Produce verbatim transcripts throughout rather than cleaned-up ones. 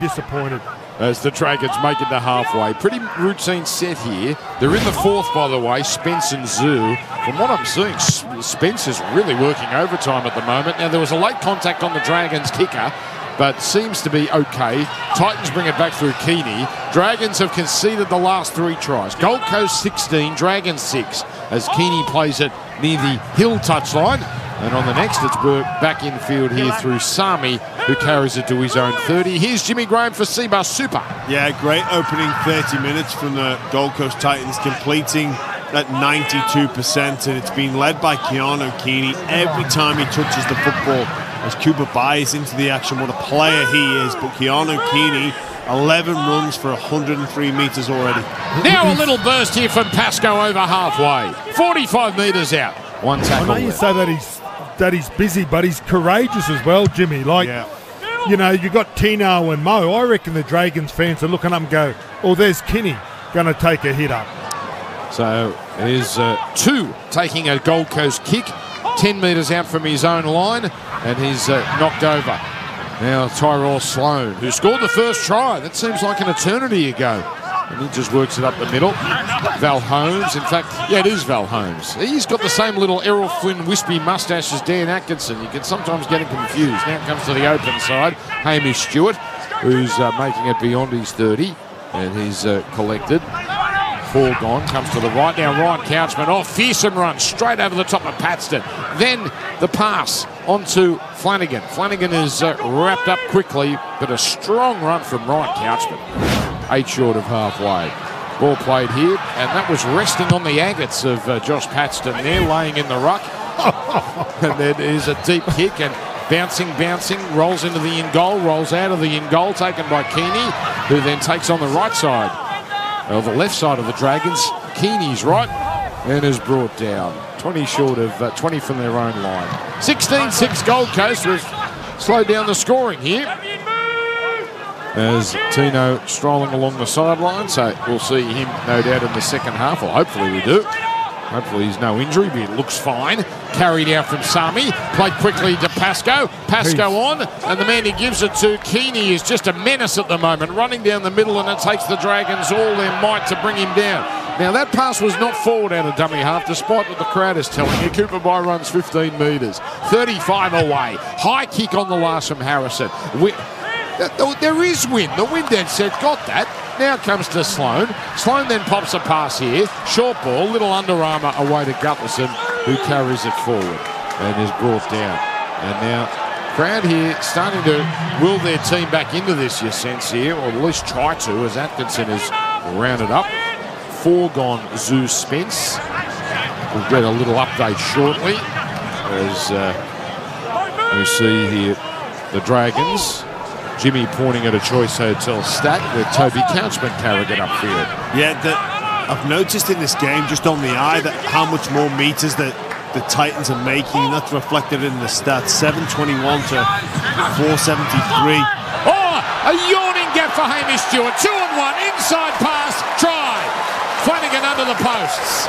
disappointed. As the Dragons make it to halfway. Pretty routine set here. They're in the fourth, by the way, Spence and Zoo. From what I'm seeing, Spence is really working overtime at the moment. Now, there was a late contact on the Dragons kicker, but seems to be okay. Titans bring it back through Keeney. Dragons have conceded the last three tries. Gold Coast sixteen, Dragons six, as Keeney plays it near the Hill touchline. And on the next, it's Burke back in field here through Sami, who carries it to his own thirty. Here's Jimmy Graham for Seabus Super. Yeah, great opening thirty minutes from the Gold Coast Titans, completing at ninety-two percent, and it's been led by Keanu Keeney every time he touches the football. As Cooper buys into the action, what a player he is. But Keanu Keeney, eleven runs for one hundred three metres already. Now a little burst here from Pascoe over halfway. forty-five metres out. One tackle. I know you say that he's that he's busy, but he's courageous as well, Jimmy. Like, yeah. you know, you got Tino and Mo. I reckon the Dragons fans are looking up and go, oh, there's Kinney going to take a hit up. So it is uh, two taking a Gold Coast kick, ten metres out from his own line, and he's uh, knocked over. Now Tyrell Sloan, who scored the first try. That seems like an eternity ago. And he just works it up the middle. Val Holmes, in fact, yeah, it is Val Holmes. He's got the same little Errol Flynn wispy mustache as Dan Atkinson. You can sometimes get him confused. Now it comes to the open side. Hamish Stewart, who's uh, making it beyond his thirty. And he's uh, collected. Four gone, comes to the right. Now Ryan Couchman off, fearsome run, straight over the top of Paxton. Then the pass onto Flanagan. Flanagan is uh, wrapped up quickly, but a strong run from Ryan Couchman. Eight short of halfway. Ball played here, and that was resting on the agates of uh, Josh Paxton there, laying in the ruck. And then is a deep kick, and bouncing, bouncing, rolls into the in goal, rolls out of the in goal, taken by Keeney, who then takes on the right side, or the left side of the Dragons. Keeney's right, and is brought down. twenty short of uh, twenty from their own line. sixteen six Gold Coast was slowed down the scoring here. As Tino strolling along the sideline, so we'll see him no doubt in the second half, or hopefully we do. Hopefully he's no injury, but he looks fine. Carried out from Sami, played quickly to Pascoe. Pascoe on, and the man he gives it to, Keeney, is just a menace at the moment, running down the middle, and it takes the Dragons all their might to bring him down. Now that pass was not forward out of dummy half, despite what the crowd is telling you. Cooper By runs fifteen metres, thirty-five away. High kick on the last from Harrison. We There is wind. The wind then said, got that. Now comes to Sloan. Sloan then pops a pass here. Short ball, little Under Armour away to Gutlerson, who carries it forward and is brought down. And now, crowd here starting to will their team back into this, you sense here, or at least try to, as Atkinson is rounded up. Four gone, Zeus Spence. We'll get a little update shortly as uh, we see here the Dragons. Jimmy pointing at a Choice Hotel stat where Toby Couchman carried it upfield. Yeah, the, I've noticed in this game, just on the eye, that how much more meters that the Titans are making, and that's reflected in the stats. seven twenty-one to four seventy-three. Oh, a yawning gap for Hamish Stewart. Two on one, inside pass, try. Flanagan under the posts.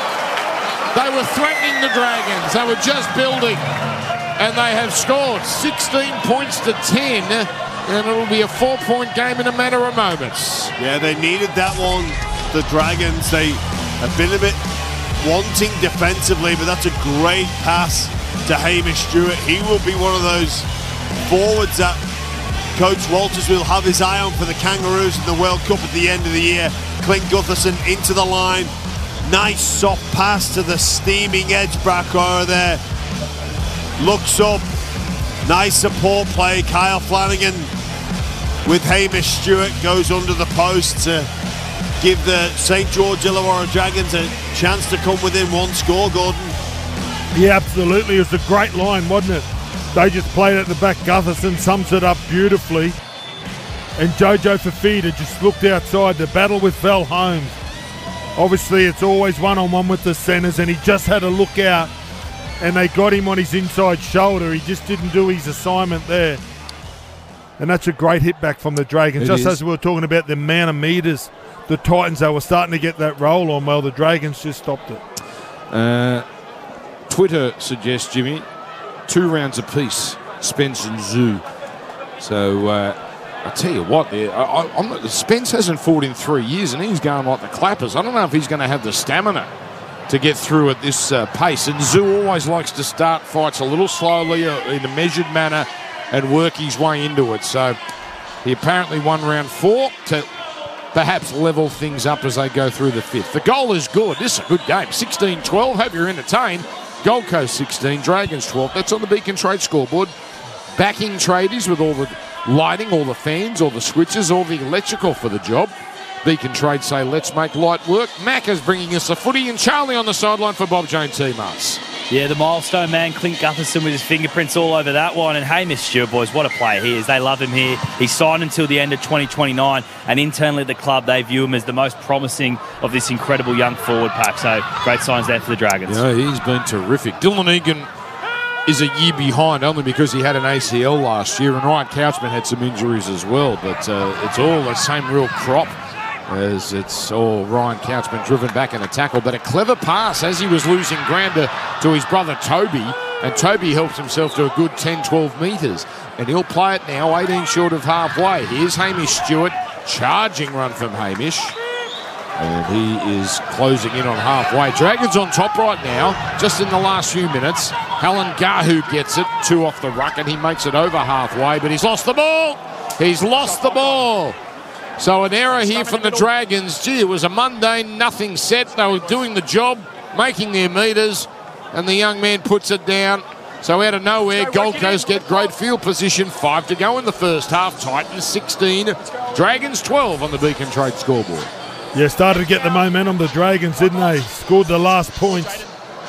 They were threatening the Dragons. They were just building, and they have scored sixteen points to ten. And it'll be a four-point game in a matter of moments. Yeah, they needed that one. The Dragons, they have been a bit wanting defensively, but that's a great pass to Hamish Stewart. He will be one of those forwards that Coach Walters will have his eye on for the Kangaroos in the World Cup at the end of the year. Clint Gutherson into the line. Nice soft pass to the steaming edge Brackauer there. Looks up. Nice support play. Kyle Flanagan with Hamish Stewart goes under the post to give the Saint George Illawarra Dragons a chance to come within one score, Gordon. Yeah, absolutely. It was a great line, wasn't it? They just played at the back. Gutherson sums it up beautifully. And Jojo Fafita just looked outside the battle with Val Holmes. Obviously, it's always one-on-one with the centres, and he just had a look out. And they got him on his inside shoulder. He just didn't do his assignment there. And that's a great hit back from the Dragons. It just is. As we were talking about the amount of metres, the Titans, they were starting to get that roll on. Well, the Dragons just stopped it. Uh, Twitter suggests, Jimmy, two rounds apiece, Spence and Zoo. So uh, I tell you what, there, I, I, I'm not, Spence hasn't fought in three years, and he's going like the clappers. I don't know if he's going to have the stamina to get through at this uh, pace. And Tszyu always likes to start fights a little slowly, uh, in a measured manner, and work his way into it. So he apparently won round four to perhaps level things up as they go through the fifth. The goal is good. This is a good game. sixteen twelve. Hope you're entertained. Gold Coast sixteen, Dragons twelve. That's on the Beacon Trade scoreboard. Backing tradies with all the lighting, all the fans, all the switches, all the electrical for the job. Beacon Trade say, let's make light work. Macca's bringing us the footy, and Charlie on the sideline for Bob Jane T-Mars. Yeah, the milestone man, Clint Gutherson, with his fingerprints all over that one. And Hamish Stewart, boys, what a player he is. They love him here. He's signed until the end of twenty twenty-nine, and internally at the club, they view him as the most promising of this incredible young forward pack. So great signs there for the Dragons. Yeah, he's been terrific. Dylan Egan is a year behind only because he had an A C L last year, and Ryan Couchman had some injuries as well. But uh, it's all the same real crop, as it's all Ryan Couchman driven back in a tackle. But a clever pass as he was losing ground to, to his brother Toby, and Toby helps himself to a good ten twelve metres. And he'll play it now, eighteen short of halfway. Here's Hamish Stewart, charging run from Hamish. And he is closing in on halfway. Dragons on top right now, just in the last few minutes. Alan Gahu gets it, two off the ruck, and he makes it over halfway, but he's lost the ball. He's lost the ball. So an error here from the Dragons. Gee, it was a mundane nothing set. They were doing the job, making their metres, and the young man puts it down. So out of nowhere, Gold Coast get great field position. Five to go in the first half. Titans sixteen, Dragons twelve on the Beacon Trade scoreboard. Yeah, started to get the momentum, the Dragons, didn't they? Scored the last points.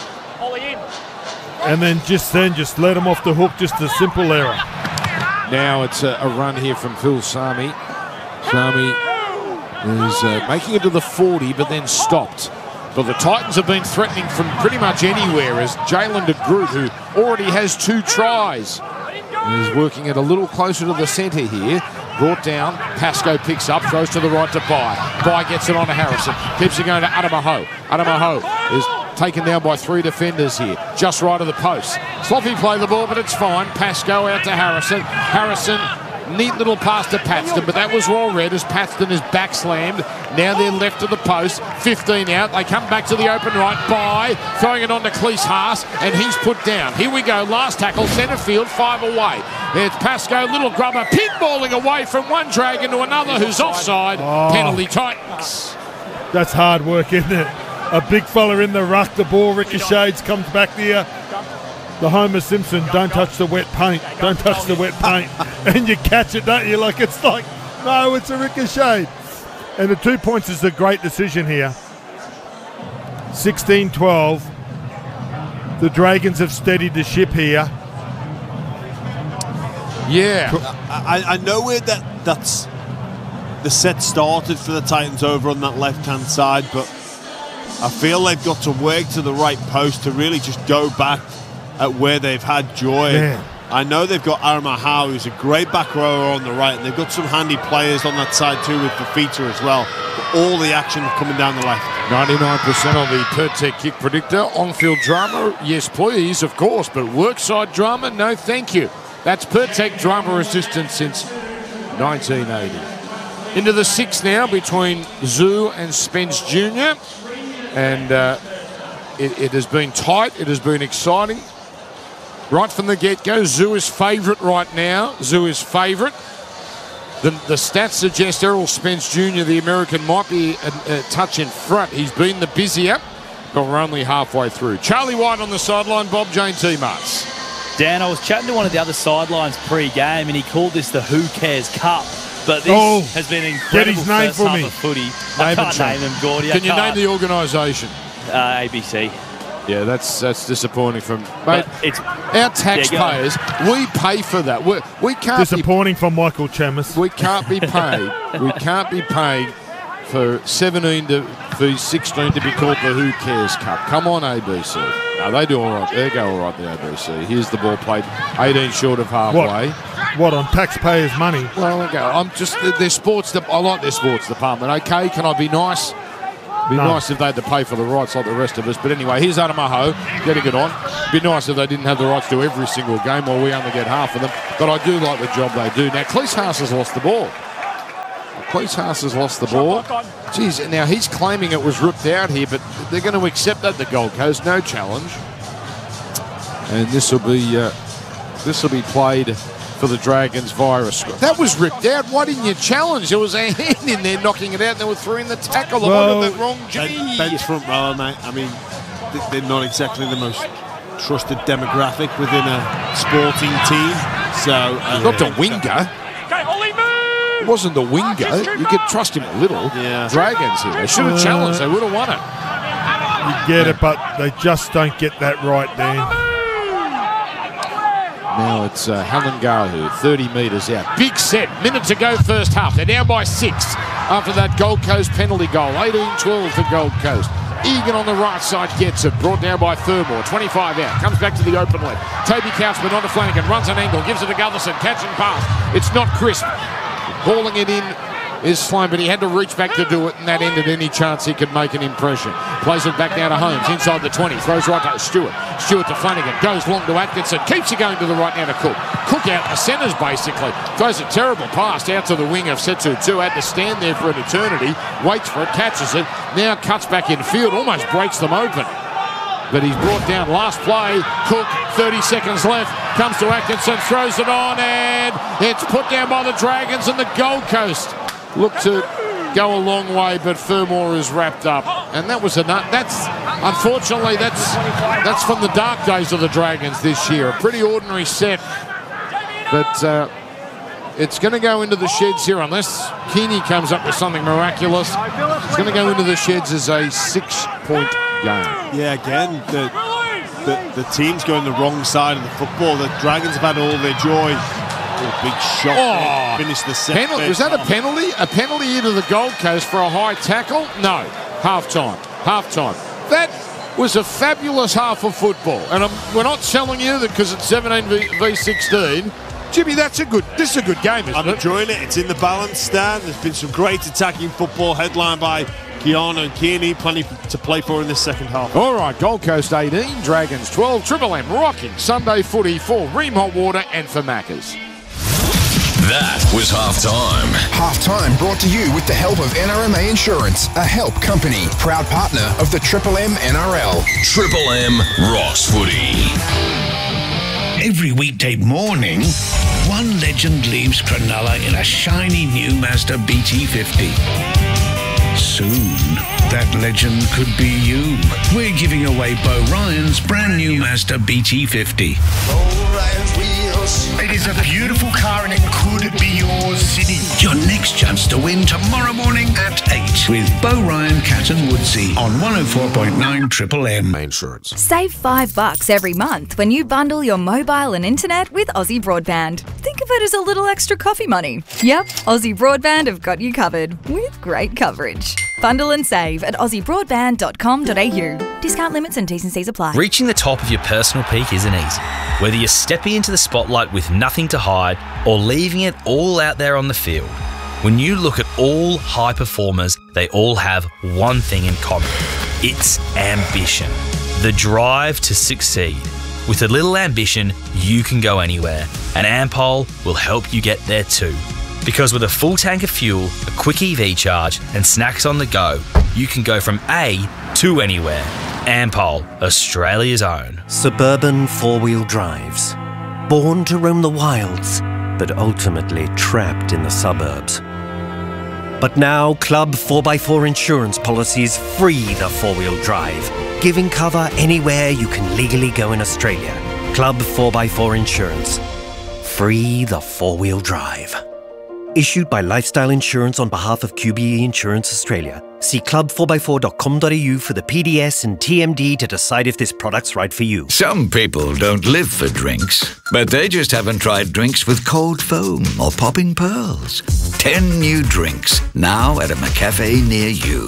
And then just then, just let them off the hook, just a simple error. Now it's a, a run here from Phil Sami. Sami is uh, making it to the forty, but then stopped. But the Titans have been threatening from pretty much anywhere, as Jalen de Groot, who already has two tries, is working it a little closer to the centre here. Brought down, Pascoe picks up, throws to the right to Bai. Bai gets it on to Harrison, keeps it going to Adamaho. Adamaho is taken down by three defenders here, just right of the post. Sloppy play the ball, but it's fine. Pascoe out to Harrison. Harrison, neat little pass to Paxton, but that was well read as Paxton is back slammed. Now they're left of the post, fifteen out. They come back to the open right. Bai throwing it on to Cleese Haas, and he's put down. Here we go, last tackle, centre field, five away. It's Pascoe, little grubber, pinballing away from one Dragon to another who's offside. Oh. Penalty Titans. That's hard work, isn't it? A big fella in the ruck, the ball ricochets, comes back there. The Homer Simpson, don't touch the wet paint, don't touch the wet paint. And you catch it, don't you? Like, it's like, no, it's a ricochet. And the two points is a great decision here. sixteen twelve. The Dragons have steadied the ship here. Yeah. I, I know where that that's the set started for the Titans over on that left-hand side, but I feel they've got to work to the right post to really just go back at where they've had joy. Yeah. I know they've got Arama Howe, who's a great back rower on the right, and they've got some handy players on that side too with Fafita as well. But all the action coming down the left. ninety-nine percent on the Pertec kick predictor. On-field drama, yes please, of course, but workside drama, no thank you. That's Pertec drama resistance since nineteen eighty. Into the sixth now between Tszyu and Spence Junior And uh, it, it has been tight, it has been exciting. Right from the get-go, Tszyu is favourite right now. Tszyu is favourite. The, the stats suggest Errol Spence Junior, the American, might be a, a touch in front. He's been the busier, but we're only halfway through. Charlie White on the sideline, Bob Jane T-Mars. Dan, I was chatting to one of the other sidelines pre-game, and he called this the Who Cares Cup. But this oh, has been an incredible his name first for half me. of footy. Name I can't name him, Gordy. Can you name the organisation? Uh, A B C. Yeah, that's that's disappointing from mate. It's, our taxpayers. Yeah, we pay for that. We we can't disappointing be, for Michael Chammas. We can't be paid. we can't be paid for seventeen to for sixteen to be called the Who Cares Cup. Come on, A B C. No, they do all right. They go all right, the A B C. Here's the ball played, eighteen short of halfway. What, what on taxpayers' money? Well, okay. I'm just their sports. I like their sports department. Okay, can I be nice? Be No. nice if they had to pay for the rights like the rest of us. But anyway, here's Adamaho getting it on. Be nice if they didn't have the rights to every single game, or we only get half of them. But I do like the job they do. Now, Cleese Haas has lost the ball. Cleese Haas has lost the ball. Jeez, now he's claiming it was ripped out here, but they're going to accept that, the Gold Coast. No challenge. And this will be uh, this will be played for the Dragons via a score. That was ripped out. Why didn't you challenge? There was a hand in there knocking it out, and they were throwing the tackle. I Well, wanted that wrong. Gee. Ben- Ben's front row, mate. I mean, th- they're not exactly the most trusted demographic within a sporting team. So uh, Not the winger. It wasn't the winger. You could trust him a little. Yeah. Dragons here. They should have challenged. They would have won it. You get it, but they just don't get that right, Dan. Now it's uh, Halangahu, thirty metres out. Big set. Minute to go first half. They're down by six after that Gold Coast penalty goal. eighteen twelve for Gold Coast. Egan on the right side gets it. Brought down by Thurmore. twenty-five out. Comes back to the open left. Toby Couchman on to Flanagan. Runs an angle. Gives it to Gutherson. Catch and pass. It's not crisp. Hauling it in is Sloan, but he had to reach back to do it, and that ended any chance he could make an impression. Plays it back down to Holmes, inside the twenty, throws right to Stewart. Stewart to Flanagan, goes long to Atkinson, keeps it going to the right now to Cook. Cook out the centres, basically. Throws a terrible pass out to the wing of Setsu two, had to stand there for an eternity, waits for it, catches it, now cuts back in field, almost breaks them open. But he's brought down last play. Cook, thirty seconds left, comes to Atkinson, throws it on, and it's put down by the Dragons, and the Gold Coast look to go a long way, but Furmore is wrapped up. And that was enough. That's, unfortunately, that's that's from the dark days of the Dragons this year. A pretty ordinary set. But uh, it's going to go into the sheds here, unless Keeney comes up with something miraculous. It's going to go into the sheds as a six-point game. Yeah, again, the, the the team's going the wrong side of the football. The Dragons have had all their joy. Oh, big shot. Oh, Finish the set. Penalty. Was that a penalty? A penalty here to the Gold Coast for a high tackle? No. Half-time. Half-time. That was a fabulous half of football. And I'm, we're not telling you that because it's seventeen v sixteen. Jimmy, that's a good, this is a good game, isn't I'm it? enjoying it. It's in the balance stand. There's been some great attacking football headlined by Keanu and Kearney. Plenty to play for in this second half. All right, Gold Coast eighteen, Dragons twelve, Triple M rocking Sunday footy for Ream Hot Water and for Maccas. That was halftime. Halftime brought to you with the help of N R M A Insurance, a help company, proud partner of the Triple M N R L. Triple M Rocks Footy. Every weekday morning, one legend leaves Cronulla in a shiny new Mazda B T fifty. Soon, that legend could be you. We're giving away Bo Ryan's brand new Mazda B T fifty. It is a beautiful car and it could be yours, Sydney. Your next chance to win tomorrow morning at eight with Bo Ryan, Cat and Woodsy on one oh four point nine Triple M. Insurance. Save five bucks every month when you bundle your mobile and internet with Aussie Broadband. Think of it as a little extra coffee money. Yep, Aussie Broadband have got you covered with great coverage. Bundle and save at aussie broadband dot com dot a u. Discount limits and T's and C's apply. Reaching the top of your personal peak isn't easy. Whether you're stepping into the spotlight with nothing to hide or leaving it all out there on the field, when you look at all high performers, they all have one thing in common. It's ambition. The drive to succeed. With a little ambition, you can go anywhere, and Ampol will help you get there too. Because with a full tank of fuel, a quick E V charge, and snacks on the go, you can go from A to anywhere. Ampol, Australia's own. Suburban four-wheel drives. Born to roam the wilds, but ultimately trapped in the suburbs. But now, Club four by four insurance policies free the four-wheel drive, giving cover anywhere you can legally go in Australia. Club four by four Insurance. Free the four-wheel drive. Issued by Lifestyle Insurance on behalf of Q B E Insurance Australia. See club four by four dot com dot a u for the P D S and T M D to decide if this product's right for you. Some people don't live for drinks, but they just haven't tried drinks with cold foam or popping pearls. Ten new drinks, now at a McCafe near you.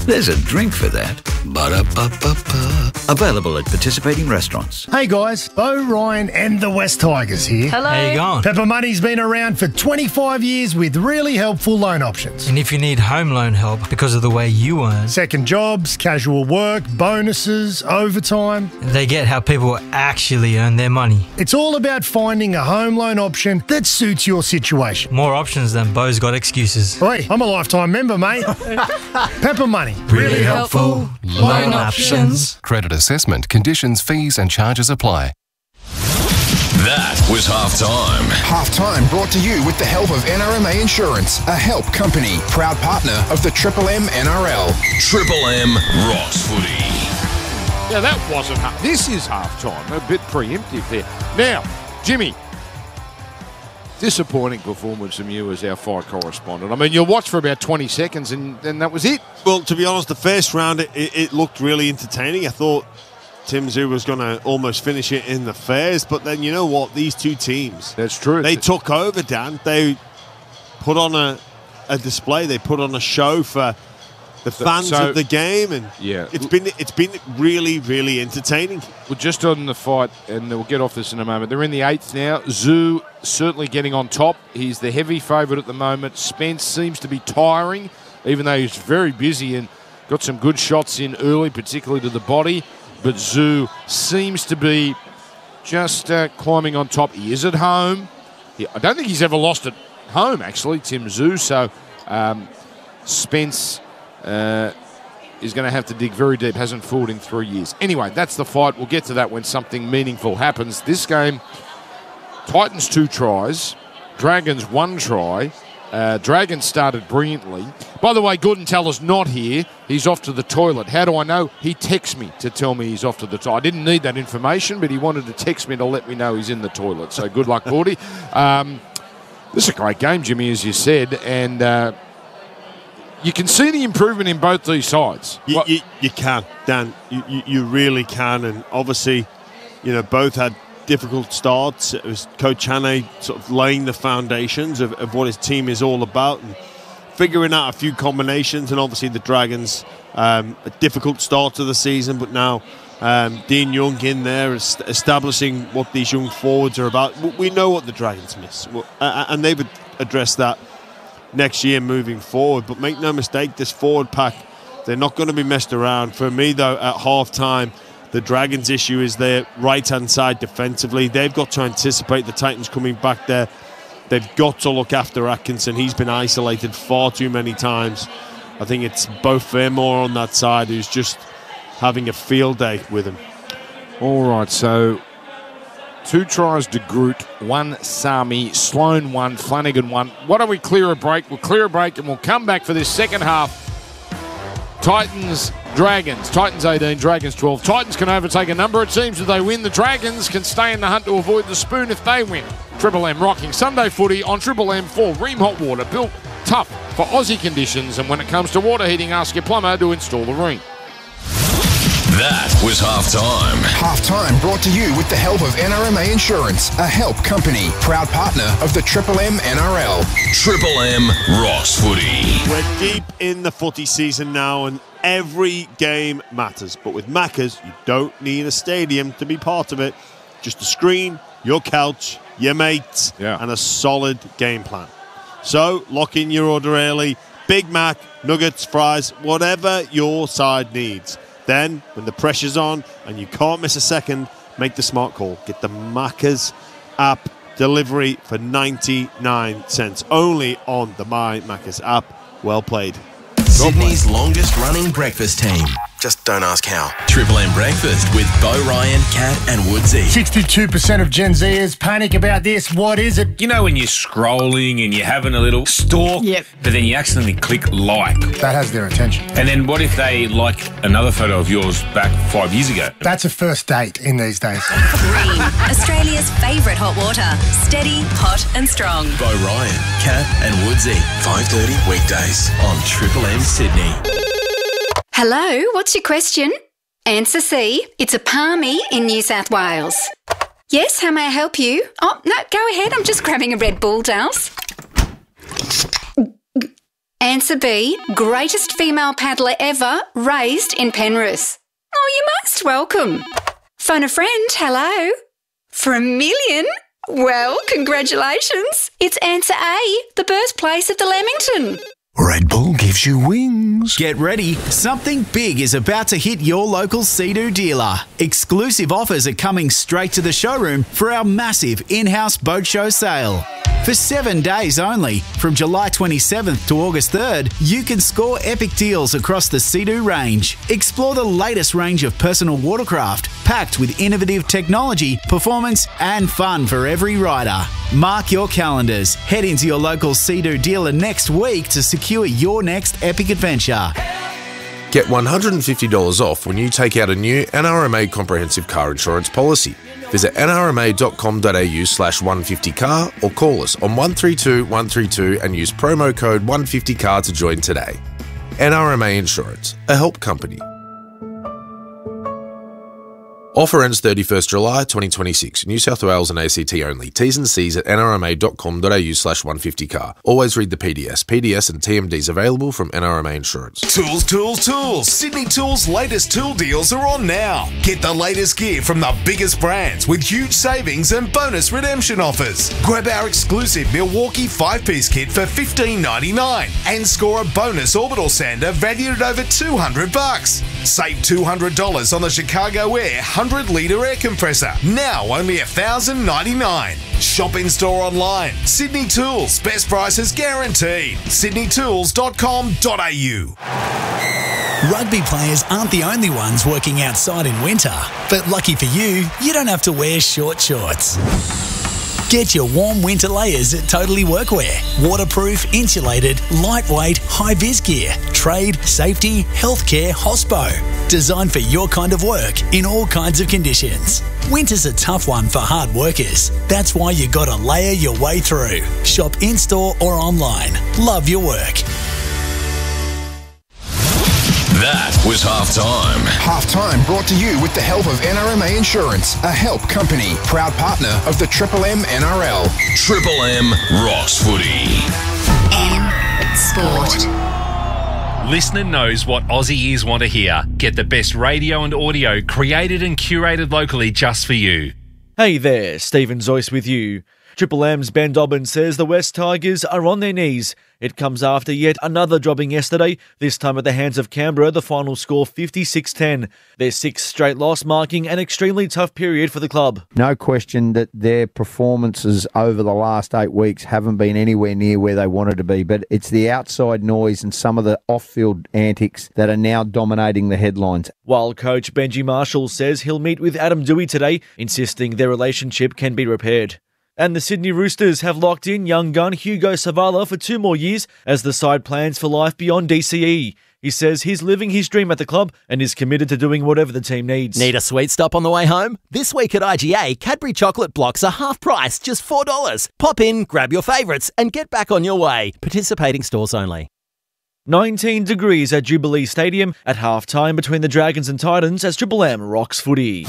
There's a drink for that. Ba-da-ba-ba-ba. Available at participating restaurants. Hey guys, Bo, Ryan and the West Tigers here. Hello. How you going? Pepper Money's been around for twenty-five years with really helpful loan options. And if you need home loan help because of the way you earn, second jobs, casual work, bonuses, overtime, they get how people actually earn their money. It's all about finding a home loan option that suits your situation. More options than Bo's got excuses. Hey, I'm a lifetime member, mate. Pepper Money. Really helpful loan options. Credit assessment, conditions, fees and charges apply. That was halftime. Halftime brought to you with the help of N R M A Insurance, a help company, proud partner of the Triple M N R L. Triple M Ross Footy. Yeah, that wasn't half. This is halftime. A bit preemptive there. Now, Jimmy, disappointing performance from you as our fight correspondent. I mean, you'll watch for about twenty seconds and then that was it. Well, to be honest, the first round, it, it looked really entertaining. I thought Tim Tszyu was going to almost finish it in the first, but then you know what? These two teams, that's true. They took over, Dan. They put on a, a display. They put on a show for the fans so, of the game, and yeah. it's been it's been really, really entertaining. Well, just on the fight, and we'll get off this in a moment. They're in the eighth now. Tszyu certainly getting on top. He's the heavy favourite at the moment. Spence seems to be tiring, even though he's very busy and got some good shots in early, particularly to the body. But Tszyu seems to be just uh, climbing on top. He is at home. He, I don't think he's ever lost at home, actually, Tim Tszyu. So um, Spence uh, is going to have to dig very deep. Hasn't fought in three years. Anyway, that's the fight. We'll get to that when something meaningful happens. This game, Titans two tries, Dragons one try. Uh, Dragons started brilliantly. By the way, Gordon Teller's not here. He's off to the toilet. How do I know? He texts me to tell me he's off to the toilet. I didn't need that information, but he wanted to text me to let me know he's in the toilet. So good luck, Gordy. Um, this is a great game, Jimmy, as you said, and uh, you can see the improvement in both these sides. You, you, you can, Dan. You, you, you really can, and obviously, you know, both had difficult starts. It was Coach Hannay sort of laying the foundations of, of what his team is all about and figuring out a few combinations. And obviously the Dragons, um, a difficult start to the season, but now um, Dean Young in there is establishing what these young forwards are about. We know what the Dragons miss, and they've addressed that next year moving forward. But make no mistake, this forward pack, they're not going to be messed around. For me, though, at half-time, the Dragons' issue is their right-hand side defensively. They've got to anticipate the Titans coming back there. They've got to look after Atkinson. He's been isolated far too many times. I think it's Beau Fermor on that side who's just having a field day with him. All right, so two tries to Groot, one Sami, Sloan one, Flanagan one. Why don't we clear a break? We'll clear a break and we'll come back for this second half. Titans, Dragons. Titans eighteen, Dragons twelve. Titans can overtake a number of teams if they win. The Dragons can stay in the hunt to avoid the spoon if they win. Triple M rocking Sunday footy on Triple M for Ream Hot Water. Built tough for Aussie conditions. And when it comes to water heating, ask your plumber to install the Ream. That was halftime. Halftime brought to you with the help of N R M A Insurance, a help company, proud partner of the Triple M N R L. Triple M Ross Footy. We're deep in the footy season now, and every game matters. But with Macca's, you don't need a stadium to be part of it. Just a screen, your couch, your mates, yeah. and a solid game plan. So lock in your order early. Big Mac, nuggets, fries, whatever your side needs. Then, when the pressure's on and you can't miss a second, make the smart call. Get the Macca's app delivery for ninety-nine cents. Only on the My Macca's app. Well played. Sydney's longest running breakfast team. Just don't ask how. Triple M Breakfast with Bo Ryan, Kat and Woodsy. sixty-two percent of Gen Zers panic about this. What is it? You know when you're scrolling and you're having a little stalk, yep. but then you accidentally click like. That has their attention. And then what if they like another photo of yours back five years ago? That's a first date in these days. Ream, Australia's favourite hot water. Steady, hot and strong. Bo Ryan, Kat and Woodsy. five thirty weekdays on Triple M Sydney. Hello, what's your question? Answer C. It's a palmy in New South Wales. Yes, how may I help you? Oh, no, go ahead. I'm just grabbing a Red Bull, Dals. Answer B, greatest female paddler ever raised in Penrith. Oh, you're most welcome. Phone a friend, hello. For a million? Well, congratulations. It's answer A, the birthplace of the Lamington. Red Bull gives you wings. Get ready. Something big is about to hit your local Sea-Doo dealer. Exclusive offers are coming straight to the showroom for our massive in-house boat show sale. For seven days only, from July twenty-seventh to August third, you can score epic deals across the Sea-Doo range. Explore the latest range of personal watercraft, packed with innovative technology, performance and fun for every rider. Mark your calendars. Head into your local Sea-Doo dealer next week to secure your next epic adventure. Get one hundred fifty dollars off when you take out a new N R M A comprehensive car insurance policy. Visit nrma.com.au slash 150car or call us on one three two one three two and use promo code one fifty car to join today. N R M A Insurance, a help company. Offer ends thirty-first July twenty twenty-six. New South Wales and A C T only. T's and C's at nrma.com.au slash 150car. Always read the P D S. P D S and T M Ds available from N R M A Insurance. Tools, tools, tools. Sydney Tools' latest tool deals are on now. Get the latest gear from the biggest brands with huge savings and bonus redemption offers. Grab our exclusive Milwaukee five-piece kit for fifteen ninety-nine and score a bonus orbital sander valued at over two hundred bucks. Save two hundred dollars on the Chicago Air one hundred litre air compressor. Now only one thousand ninety-nine dollars. Shop in store online. Sydney Tools. Best prices guaranteed. sydney tools dot com dot a u. Rugby players aren't the only ones working outside in winter. But lucky for you, you don't have to wear short shorts. Get your warm winter layers at Totally Workwear. Waterproof, insulated, lightweight, high-vis gear. Trade, safety, healthcare, hospo. Designed for your kind of work in all kinds of conditions. Winter's a tough one for hard workers. That's why you gotta layer your way through. Shop in-store or online. Love your work. That was halftime. Halftime brought to you with the help of N R M A Insurance, a help company, proud partner of the Triple M N R L. Triple M rocks footy. M Sport. Listener knows what Aussie ears want to hear. Get the best radio and audio created and curated locally just for you. Hey there, Stephen Zoyce with you. Triple M's Ben Dobbins says the West Tigers are on their knees. It comes after yet another dropping yesterday, this time at the hands of Canberra, the final score fifty-six ten. Their sixth straight loss, marking an extremely tough period for the club. No question that their performances over the last eight weeks haven't been anywhere near where they wanted to be, but it's the outside noise and some of the off-field antics that are now dominating the headlines. While coach Benji Marshall says he'll meet with Adam Dewey today, insisting their relationship can be repaired. And the Sydney Roosters have locked in young gun Hugo Savala for two more years as the side plans for life beyond D C E. He says he's living his dream at the club and is committed to doing whatever the team needs. Need a sweet stop on the way home? This week at I G A, Cadbury chocolate blocks are half price, just four dollars. Pop in, grab your favourites and get back on your way. Participating stores only. nineteen degrees at Jubilee Stadium at half-time between the Dragons and Titans as Triple M rocks footy.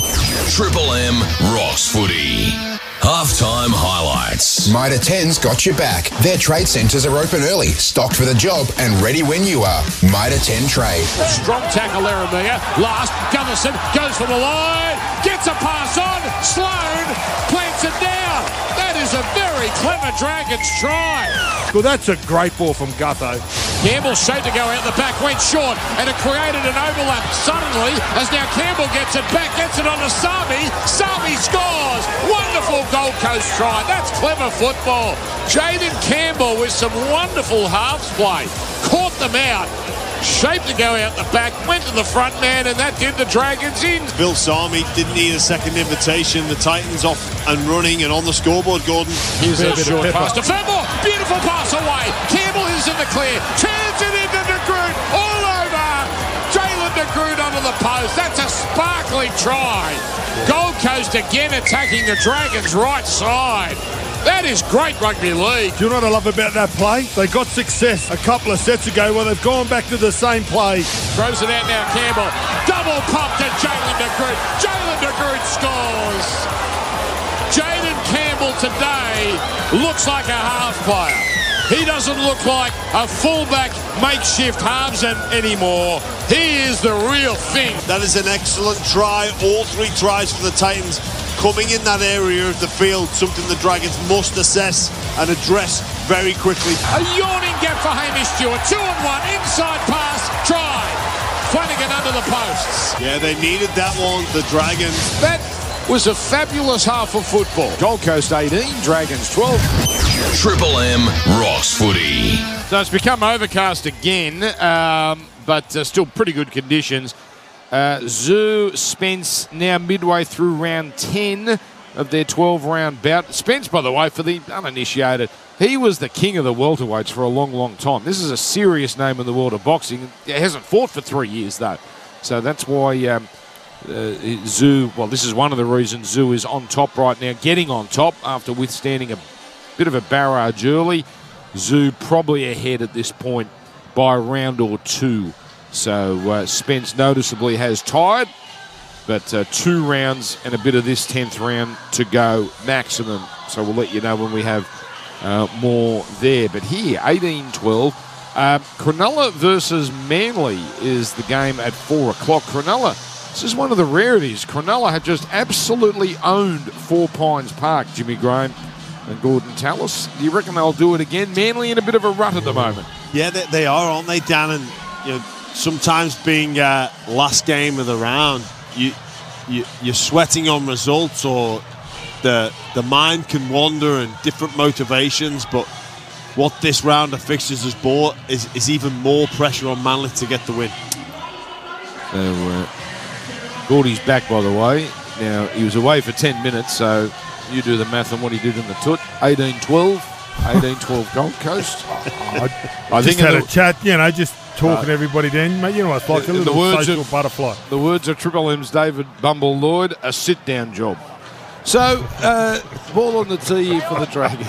Triple M rocks footy. Halftime highlights. Mitre ten's got your back. Their trade centres are open early, stocked for the job and ready when you are. Mitre ten Trade. Strong tackle there, Amir. Last, Gutherson goes for the line, gets a pass on, Sloan plants it down. That is a very clever Dragons try. Well, that's a great ball from Gutho. Campbell shaped to go out the back, went short, and it created an overlap suddenly as now Campbell gets it back, gets it on to Sami. Sami scores. Wonderful Gold Coast try. That's clever football. Jaden Campbell with some wonderful halves play. Caught them out. Shaped to go out the back, went to the front man, and that did the Dragons in. Bill Sami didn't need a second invitation. The Titans off and running and on the scoreboard, Gordon. Here's a short pass to Fermor. Beautiful pass away. Campbell is in the clear. Turns it into De Groot. All over. Jalen De Groot onto the post. That's a sparkly try. Gold Coast again attacking the Dragons' right side. That is great rugby league. Do you know what I love about that play? They got success a couple of sets ago where they've gone back to the same play. Throws it out now, Campbell. Double pump to Jalen De Groot. Jalen De Groot scores. Jaden Campbell today looks like a half player. He doesn't look like a fullback makeshift halves anymore. He is the real thing. That is an excellent try. All three tries for the Titans coming in that area of the field, something the Dragons must assess and address very quickly. A yawning gap for Hamish Stewart. Two and one. Inside pass. Try. Flanagan under the posts. Yeah, they needed that one, the Dragons. That was a fabulous half of football. Gold Coast eighteen, Dragons twelve. Triple M Ross Footy. So it's become overcast again, um, but uh, still pretty good conditions. Uh, Zoo, Spence now midway through round ten of their twelve-round bout. Spence, by the way, for the uninitiated, he was the king of the welterweights for a long, long time. This is a serious name in the world of boxing. He hasn't fought for three years, though. So that's why um, uh, Zoo, well, this is one of the reasons Zoo is on top right now, getting on top after withstanding a bit of a barrage early. Zoo probably ahead at this point by a round or two. So uh, Spence noticeably has tired, but uh, two rounds and a bit of this tenth round to go maximum. So we'll let you know when we have uh, more there. But here, eighteen twelve. Uh, Cronulla versus Manly is the game at four o'clock. Cronulla, this is one of the rarities. Cronulla had just absolutely owned Four Pines Park, Jimmy Graham and Gordon Tallis. Do you reckon they'll do it again? Manly in a bit of a rut at the moment. Yeah, they, they are, aren't they, Dan? And you know, sometimes being uh, last game of the round, you, you you're sweating on results, or the the mind can wander and different motivations. But what this round of fixtures has brought is, is even more pressure on Manly to get the win. So, uh, Gordy's back, by the way. Now, he was away for ten minutes, so you do the math on what he did in the toot. eighteen twelve. eighteen twelve Gold Coast. I, I think had a chat, you know, just talking uh, to everybody then. Mate, you know what it's like, a little social of, butterfly. The words of Triple M's David Bumble Lloyd, a sit-down job. So, uh, ball on the tee for the Dragons.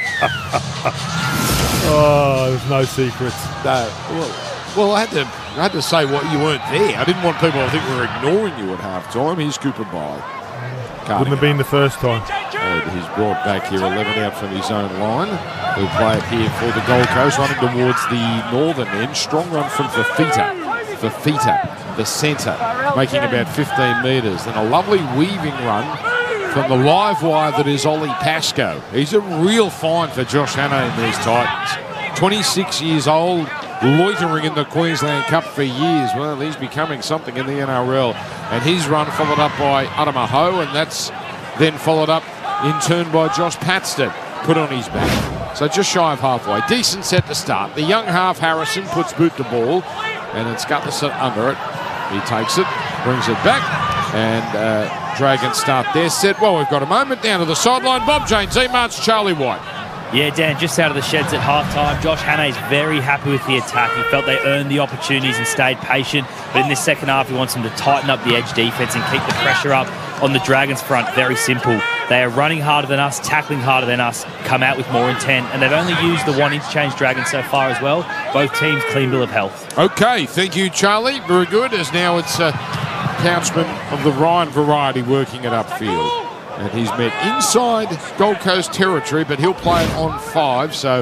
Oh, there's no secrets. No. Well, well, I had to I had to say what you weren't there. I didn't want people to think we were ignoring you at half-time. He's Cooper by. Can't Wouldn't have been the first time. And he's brought back here eleven out from his own line. He'll play it here for the Gold Coast, running towards the northern end. Strong run from Fafita. Fafita, the centre, making about fifteen metres. Then a lovely weaving run from the live wire that is Ollie Pascoe. He's a real find for Josh Hannay in these Titans. twenty-six years old, loitering in the Queensland Cup for years. Well, he's becoming something in the N R L. And his run followed up by Adama Ho, and that's then followed up in turn by Josh Paxton, put on his back. So just shy of halfway. Decent set to start. The young half Harrison puts boot to ball, and it's Gutherson under it. He takes it, brings it back, and uh, Dragons start their set. Well, we've got a moment down to the sideline. Bob James, E-March, Charlie White. Yeah, Dan, just out of the sheds at half-time. Josh Hannay's very happy with the attack. He felt they earned the opportunities and stayed patient. But in this second half, he wants them to tighten up the edge defence and keep the pressure up on the Dragons front. Very simple. They are running harder than us, tackling harder than us, come out with more intent. And they've only used the one interchange Dragons so far as well. Both teams clean bill of health. Okay, thank you, Charlie. Very good, as now it's a Couchman of the Ryan variety working it upfield. And he's met inside Gold Coast territory, but he'll play it on five. So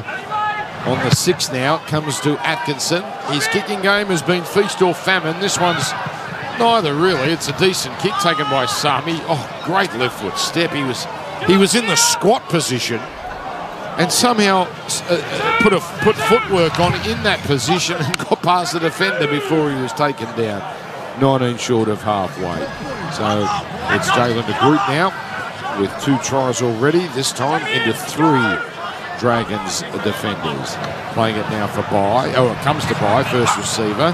on the six now, it comes to Atkinson. His kicking game has been feast or famine. This one's neither, really. It's a decent kick taken by Sami. Oh, great left foot step. He was he was in the squat position and somehow uh, put a put footwork on in that position and got past the defender before he was taken down. nineteen short of halfway. So it's Jalen de Groot now, with two tries already, this time into three Dragons defenders. Playing it now for Bai. Oh, it comes to Bai, first receiver.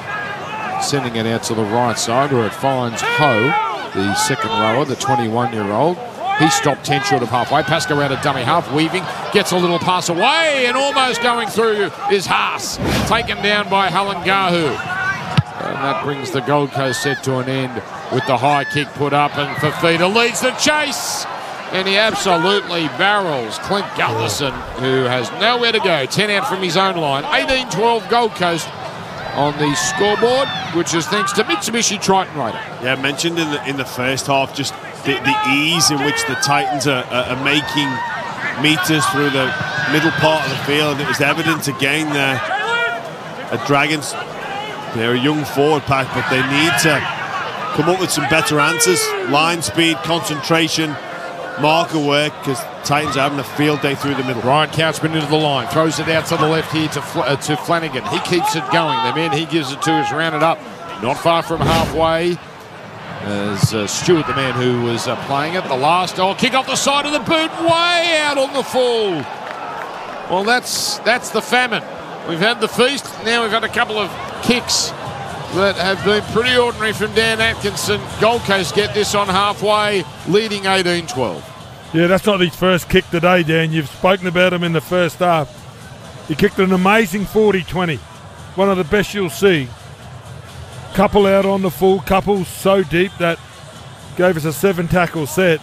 Sending it out to the right side where it finds Ho, the second rower, the twenty-one-year-old. He stopped ten short of halfway. Pascoe around a dummy half, weaving, gets a little pass away, and almost going through is Haas. Taken down by Halangahu. And that brings the Gold Coast set to an end with the high kick put up, and Fafita leads the chase. And he absolutely barrels Clint Gutherson, who has nowhere to go. ten out from his own line. eighteen twelve Gold Coast on the scoreboard, which is thanks to Mitsubishi Triton Raider. Yeah, mentioned in the in the first half, just the, the ease in which the Titans are, are, are making meters through the middle part of the field. It was evident again there at Dragons. They're a young forward pack, but they need to come up with some better answers. Line speed, concentration, marker work, because Titans are having a field day through the middle. Ryan Couchman into the line, throws it out to the left here to, Fl uh, to Flanagan. He keeps it going. The man he gives it to is rounded up, not far from halfway. As uh, Stewart, the man who was uh, playing it, the last oh, kick off the side of the boot, way out on the full. Well, that's that's the famine. We've had the feast, now we've had a couple of kicks that have been pretty ordinary from Dan Atkinson. Gold Coast get this on halfway, leading eighteen twelve. Yeah, that's not his first kick today, Dan. You've spoken about him in the first half. He kicked an amazing forty twenty. One of the best you'll see. Couple out on the full, couple so deep that gave us a seven tackle set.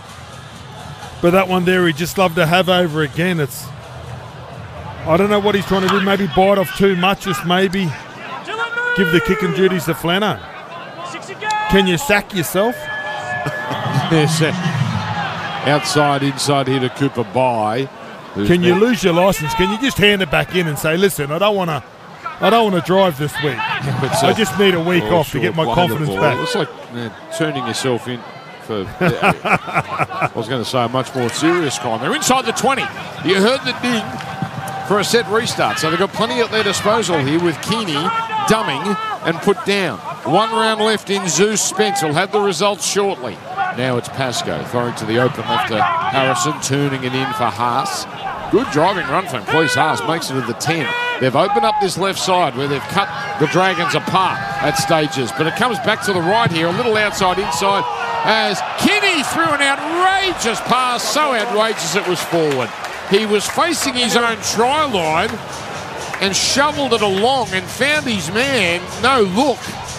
But that one there, he just loved to have over again. It's, I don't know what he's trying to do. Maybe bite off too much, just maybe give the kicking duties to Flano. Can you sack yourself? Yes, outside, inside here to Cooper Bye. Can you lose your license? Can you just hand it back in and say, listen, I don't want to I don't want to drive this week. I just need a week off to get my confidence back. It's like uh, turning yourself in for, uh, I was going to say, a much more serious crime. They're inside the twenty. You heard the ding for a set restart. So they've got plenty at their disposal here with Keeney dumbing and put down. One round left in Zeus Spence. Will have the results shortly. Now it's Pascoe throwing to the open left to Harrison, turning it in for Haas. Good driving run from Police. Haas makes it to the ten. They've opened up this left side where they've cut the Dragons apart at stages. But it comes back to the right here, a little outside inside, as Kinney threw an outrageous pass, so outrageous it was forward. He was facing his own try line and shoveled it along and found his man. No look.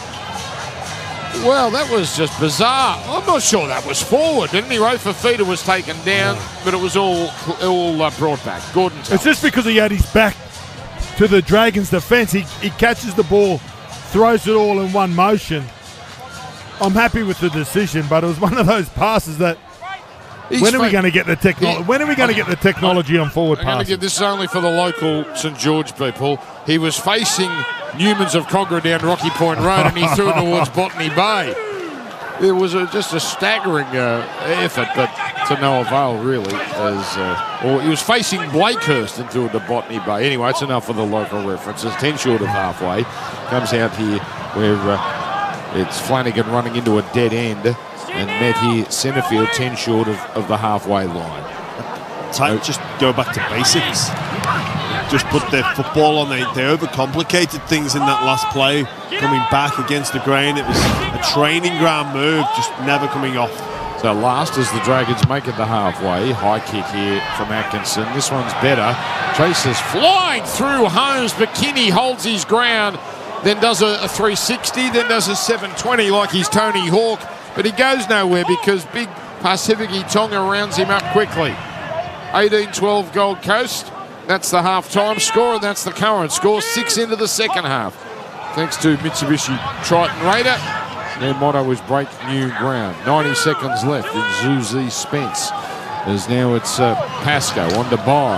Well, that was just bizarre. I'm not sure that was forward. Anyway, Fafita was taken down, but it was all all uh, brought back. Gordon Tallis. It's just because he had his back to the Dragons' defence. He, he catches the ball, throws it all in one motion. I'm happy with the decision, but it was one of those passes that He's when are we going to get the technology? When are we going to get the technology on forward I'm passes? going to give this only for the local St George people. He was facing Newmans of Cogra down Rocky Point Road, and he threw it towards Botany Bay. It was a, just a staggering uh, effort, but to no avail, really. As uh, or he was facing Blakehurst and threw it to Botany Bay. Anyway, it's enough for the local references. Ten short of halfway. Comes out here where uh, it's Flanagan running into a dead end. And met here, centrefield, ten short of, of the halfway line. Time to just go back to basics. Just put their football on. They, they overcomplicated things in that last play. Coming back against the grain. It was a training ground move, just never coming off. So last as the Dragons make it the halfway. High kick here from Atkinson. This one's better. Traces flying through Holmes, but Kinney holds his ground. Then does a, a three sixty, then does a seven twenty like he's Tony Hawk. But he goes nowhere because big Pasifiki Tonga rounds him up quickly. eighteen twelve Gold Coast. That's the half-time score, and that's the current score. Six into the second half. Thanks to Mitsubishi Triton Raider. Their motto is break new ground. ninety seconds left in Zuzi Spence. As now it's uh, Pascoe on to Bye.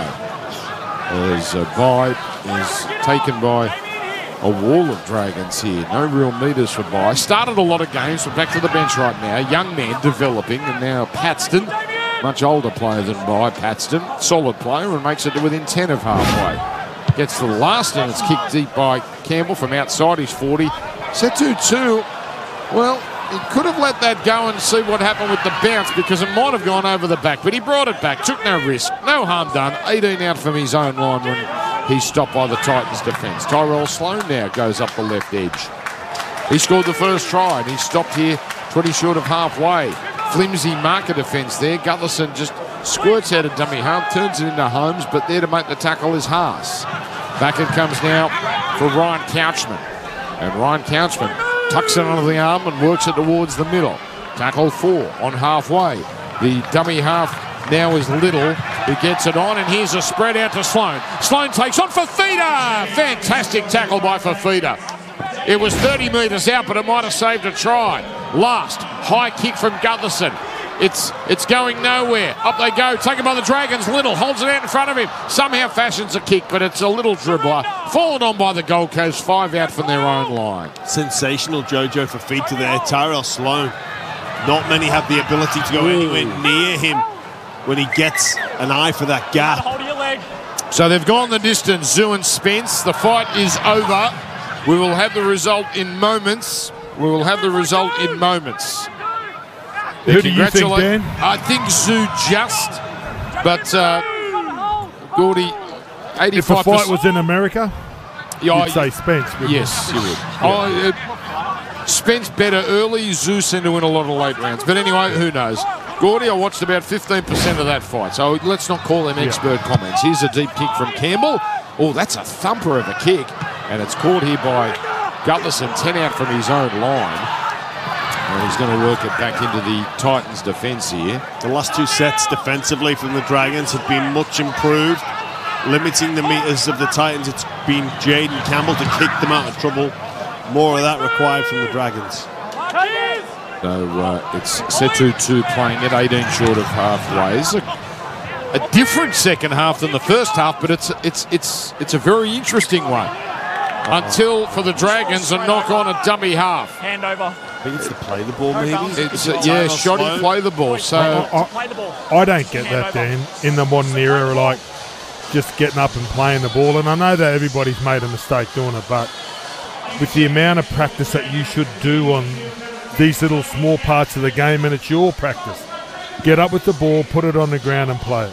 As uh, Bye is taken by a wall of Dragons here. No real meters for Bye. Started a lot of games, but back to the bench right now. Young man developing, and now Paxton, much older player than Bye. Paxton, solid player, and makes it to within ten of halfway. Gets to the last, and it's kicked deep by Campbell from outside his forty. Set two two. Well, he could have let that go and see what happened with the bounce, because it might have gone over the back, but he brought it back, took no risk, no harm done. eighteen out from his own line when he's stopped by the Titans' defence. Tyrell Sloan now goes up the left edge. He scored the first try, and he's stopped here twenty short of halfway. Flimsy marker defence there. Gutherson just squirts out a dummy half, turns it into Holmes, but there to make the tackle is Haas. Back it comes now for Ryan Couchman. And Ryan Couchman tucks it under the arm and works it towards the middle. Tackle four on halfway. The dummy half now is Little, who gets it on, and here's a spread out to Sloan. Sloan takes on Fafita. Fantastic tackle by Fafita. It was thirty metres out, but it might have saved a try. Last, high kick from Gutherson. It's it's going nowhere. Up they go. Taken by the Dragons. Little holds it out in front of him. Somehow fashions a kick, but it's a little dribbler. Fallen on by the Gold Coast. Five out from their own line. Sensational Jojo Fifita there. Tyrell Sloan. Not many have the ability to go Ooh. anywhere near him when he gets an eye for that gap. So they've gone the distance, Zoo and Spence. The fight is over. We will have the result in moments. We will have the result in moments. Who do you think, Dan? I think Zoo just, but uh, Gordy, eighty-five percent. If the fight was in America, yeah, you'd say Spence. Yes, you would. Yeah. Oh, uh, Spence better early, Zoo seemed to win a lot of late rounds. But anyway, who knows? Gordy, I watched about fifteen percent of that fight, so let's not call them expert yeah. comments. Here's a deep kick from Campbell. Oh, that's a thumper of a kick, and it's caught here by Gutlerson, ten out from his own line. And he's going to work it back into the Titans' defence here. The last two sets defensively from the Dragons have been much improved, limiting the metres of the Titans. It's been Jaden Campbell to kick them out of trouble. More of that required from the Dragons. So uh, it's Setu two playing at eighteen short of halfway. It's a, a different second half than the first half, but it's it's it's it's a very interesting one. Uh-oh. Until for the Dragons a knock on a dummy half. Hand over. I think it's to play the ball, maybe. It's uh, yeah, shoddy play the ball. So I, I, I don't get that, Dan. In the modern era, like just getting up and playing the ball, and I know that everybody's made a mistake doing it, but with the amount of practice that you should do on these little small parts of the game, and it's your practice. Get up with the ball, put it on the ground and play it.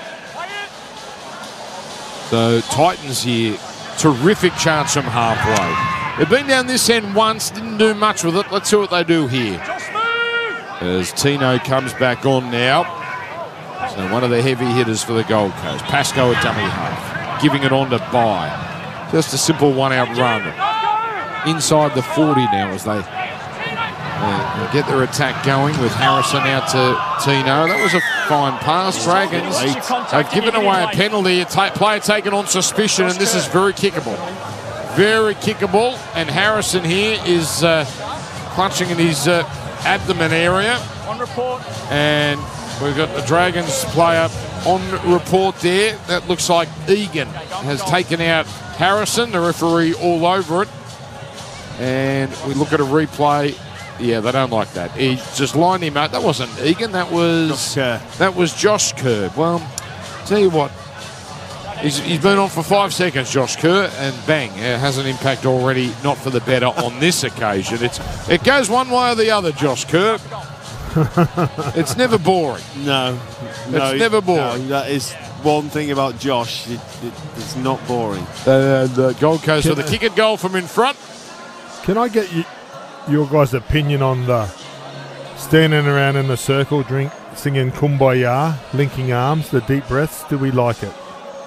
So Titans here, terrific chance from halfway. They've been down this end once, didn't do much with it. Let's see what they do here. As Tino comes back on now. So one of the heavy hitters for the Gold Coast. Pascoe a dummy half, giving it on to Bye. Just a simple one-out run. Inside the forty now as they Uh, get their attack going with Harrison out to Tino. That was a fine pass. Dragons have given away a penalty. A ta- player taken on suspicion, and this is very kickable. Very kickable. And Harrison here is uh, clutching in his uh, abdomen area. On report. And we've got the Dragons player on report there. That looks like Egan has taken out Harrison. The referee all over it. And we look at a replay. Yeah, they don't like that. He just lined him out. That wasn't Egan. That was that was Josh Kerr. Well, tell you what, he's, he's been on for five seconds, Josh Kerr, and bang, it has an impact already. Not for the better on this occasion. It's it goes one way or the other, Josh Kerr. It's never boring. No, no, it's never boring. No, that is one thing about Josh. It, it, it's not boring. Uh, the Gold Coast with a kick and goal from in front. Can I get you? Your guys' opinion on the standing around in a circle, drink, singing Kumbaya, linking arms, the deep breaths? Do we like it?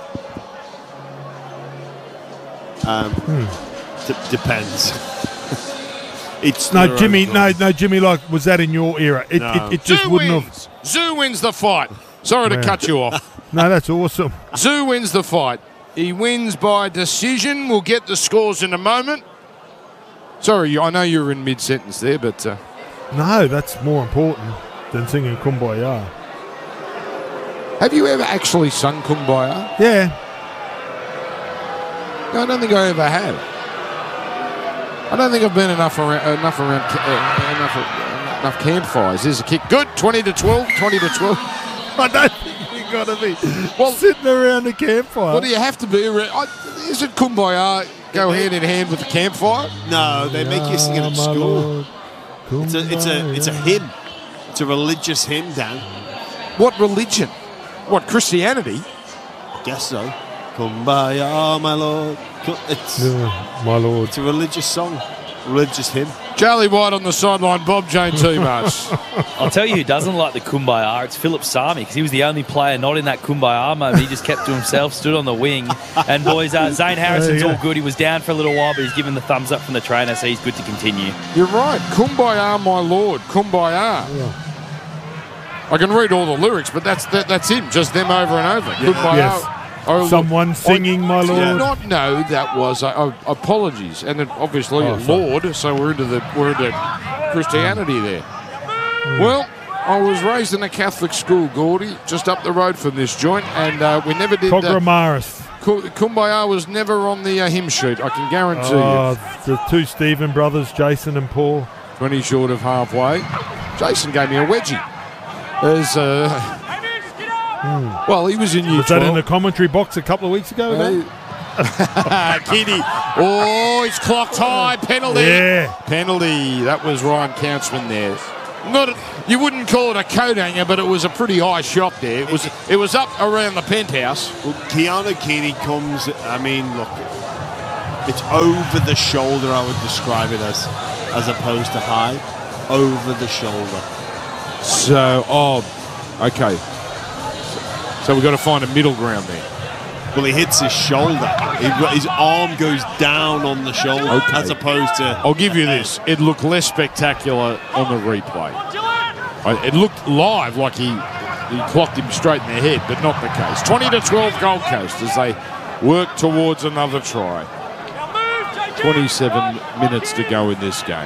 Um, hmm. d- depends. It's no, Jimmy. No, no, Jimmy. Like, was that in your era? It, no. it, it just Zoo wouldn't wins. have. Zoo wins the fight. Sorry to Man. cut you off. No, that's awesome. Zoo wins the fight. He wins by decision. We'll get the scores in a moment. Sorry, I know you were in mid-sentence there, but... Uh, no, that's more important than singing Kumbaya. Have you ever actually sung Kumbaya? Yeah. No, I don't think I ever have. I don't think I've been enough around, enough around uh, enough, uh, enough campfires. There's a kick. Good, twenty to twelve, twenty to twelve. I don't think you've got to be well, sitting around a campfire. Well, do you have to be around... I, is it Kumbaya... Go hand in hand with the campfire? No, they make you sing it at school. It's a, it's a, it's a hymn. It's a religious hymn, Dan. What religion? What, Christianity? I guess so. Kumbaya, my lord. It's, yeah, my lord. It's a religious song, religious hymn. Charlie White on the sideline, Bob Jane T-Marsh. I'll tell you who doesn't like the Kumbaya. It's Philip Sami, because he was the only player not in that Kumbaya moment. He just kept to himself, stood on the wing. And boys, uh, Zane Harrison's all good. He was down for a little while, but he's given the thumbs up from the trainer, so he's good to continue. You're right. Kumbaya, my lord. Kumbaya. Yeah. I can read all the lyrics, but that's that, that's him, just them over and over. Yeah. Kumbaya. Yes. Oh, Someone singing, I my lord. did not know that was. Uh, uh, apologies, and it, obviously, oh, Lord. So we're into the we're into Christianity there. Mm. Well, I was raised in a Catholic school, Gordy, just up the road from this joint, and uh, we never did... Uh, Cogramaris. Kumbaya was never on the uh, hymn sheet, I can guarantee oh, you. The two Stephen brothers, Jason and Paul. twenty short of halfway. Jason gave me a wedgie. There's, uh, Hmm. well, he was in year Was that in twelve. the commentary box a couple of weeks ago? Uh, Kitty. Oh, it's clocked high. Penalty. Yeah. Penalty. That was Ryan Countsman there. Not a, you wouldn't call it a coat hanger, but it was a pretty high shot there. It was it was up around the penthouse. Well, Keanu Keeney comes, I mean, look, it's over the shoulder, I would describe it as, as opposed to high. Over the shoulder. So, oh, okay. So we've got to find a middle ground there. Well, he hits his shoulder. He, his arm goes down on the shoulder, Okay. as opposed to... I'll give you this. It looked less spectacular on the replay. I- It looked live like he, he clocked him straight in the head, but not the case. twenty to twelve Gold Coast as they work towards another try. twenty-seven minutes to go in this game.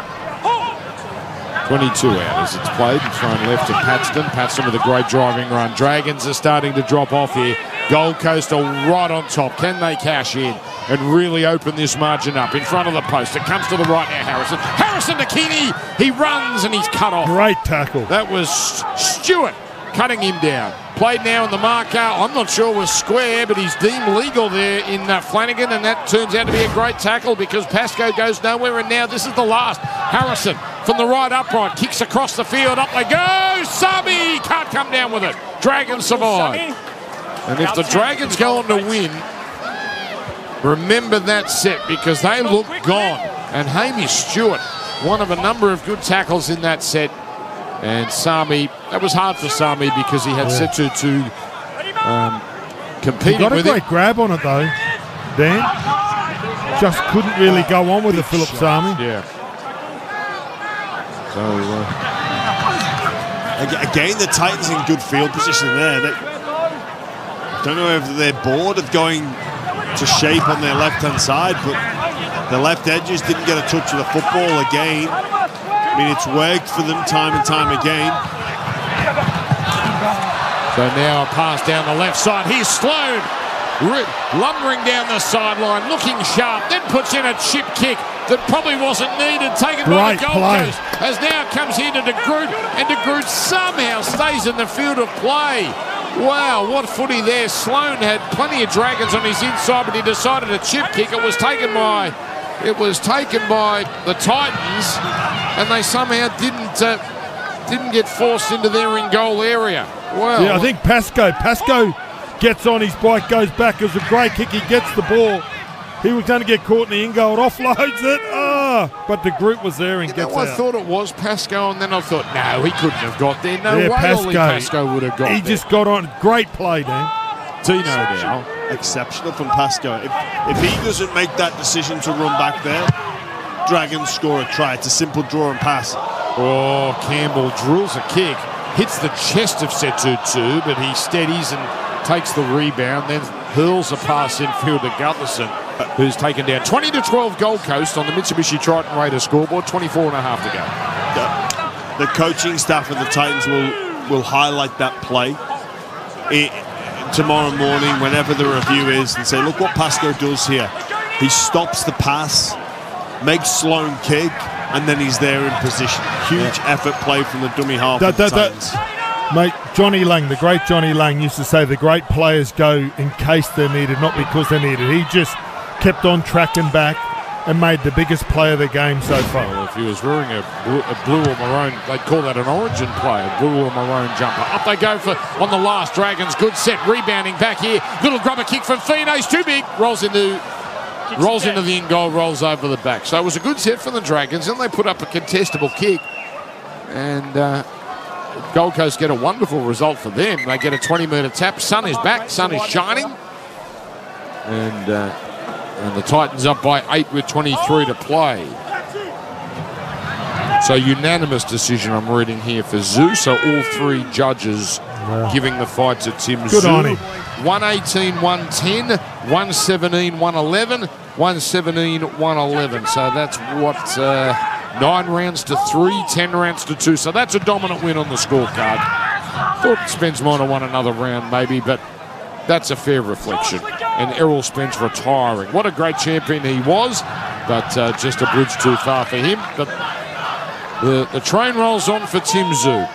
twenty-two out as it's played and thrown left to Paxton. Paxton with a great driving run. Dragons are starting to drop off here. Gold Coast are right on top. Can they cash in and really open this margin up in front of the post? It comes to the right now, Harrison. Harrison to Keeney. He runs and he's cut off. Great tackle. That was Stewart cutting him down. Played now in the marker. I'm not sure was square, but he's deemed legal there in uh, Flanagan, and that turns out to be a great tackle because Pascoe goes nowhere, and now this is the last. Harrison from the right upright kicks across the field. Up they go. Sabi can't come down with it. Dragons survive. And if the Dragons go on to win, remember that set because they look gone. And Hamish Stewart, one of a number of good tackles in that set. And Sami, that was hard for Sami because he had Yeah. Setu to um, He competing got a with great it. grab on it though, Dan. Just couldn't really go on with the Philip Sami. Yeah. So, uh, Ag- Again, the Titans in good field position there. They, I don't know if they're bored of going to shape on their left-hand side, but the left edges didn't get a touch of the football again. I mean, it's worked for them time and time again. so now a pass down the left side. Here's Sloan ri- lumbering down the sideline, looking sharp, then puts in a chip kick that probably wasn't needed, taken by Great the Gold play. Coast, as now comes here to De Groot, and De Groot somehow stays in the field of play. Wow, what footy there. Sloan had plenty of Dragons on his inside, but he decided a chip kick. It was taken by it was taken by the Titans, and they somehow didn't uh, didn't get forced into their in goal area. Wow. Yeah, I think Pascoe. Pascoe gets on his bike, goes back. It was a great kick. He gets the ball. He was going to get caught in the in goal, offloads it. Ah, but the group was there and You gets know, I out. thought it was Pascoe, and then I thought, no, he couldn't have got there. No Yeah, way Pascoe. Ollie Pascoe would have got He there. just got on. Great play, Dan. Tino now. Exceptional from Pascoe. If, if he doesn't make that decision to run back there, Dragons score a try. It's a simple draw and pass. Oh, Campbell drills a kick, hits the chest of Setutu, but he steadies and takes the rebound, then hurls a pass infield to Gutherson, who's taken down. twenty to twelve Gold Coast on the Mitsubishi Triton Raiders scoreboard, twenty-four and a half to go. The, the coaching staff of the Titans will, will highlight that play it, tomorrow morning, whenever the review is, and say, look what Pascoe does here. He stops the pass, makes Sloan kick, and then he's there in position. Huge effort play from the dummy half That- of the that- Titans. Mate, Johnny Lang, the great Johnny Lang, used to say the great players go in case they're needed, not because they're needed. He just kept on tracking back and made the biggest play of the game so far. Well, if he was wearing a blue, a blue or maroon, they'd call that an origin play, a blue or maroon jumper. Up they go for on the last. Dragons, good set, rebounding back here. Little grubber kick from Fino, he's too big, rolls into rolls into the in goal, rolls over the back. So it was a good set for the Dragons, and they put up a contestable kick. And uh, Gold Coast get a wonderful result for them. They get a twenty metre tap. Sun is back, sun is shining. And, uh, and the Titans up by eight with twenty-three to play. So unanimous decision I'm reading here for Zoo. So all three judges Wow. giving the fight to Tim Good Zoo. on him. one eighteen, one ten, one seventeen, one eleven, one seventeen, one eleven. So that's what uh, Nine rounds to three, ten rounds to two. So that's a dominant win on the scorecard. Thought Spence might have won another round maybe, but that's a fair reflection. And Errol Spence retiring. What a great champion he was, but uh, just a bridge too far for him. But the, the train rolls on for Tim Tszyu.